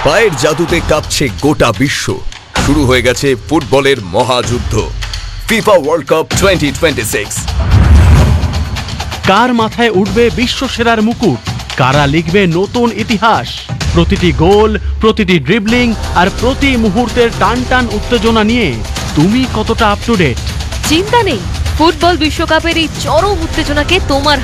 পায়ের জাদুতে কাঁপছে গোটা বিশ্ব। শুরু হয়ে গেছে ফুটবলের মহাযুদ্ধ, ফিফা ওয়ার্ল্ড কাপ 2026। কার মাথায় উঠবে বিশ্বসেরার মুকুট, কারা লিখবে নতুন ইতিহাস। প্রতিটি গোল, প্রতিটি ড্রিবলিং আর প্রতি মুহূর্তের টান টান উত্তেজনা নিয়ে তুমি কতটা আপ টু ডেট? চিন্তা নেই, ফুটবল বিশ্বকাপের এই চরম উত্তেজনাকে তোমার